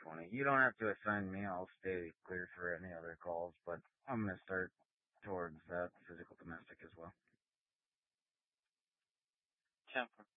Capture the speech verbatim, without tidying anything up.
twenty. You don't have to assign me. I'll stay clear for any other calls, but I'm going to start towards that physical domestic as well. ten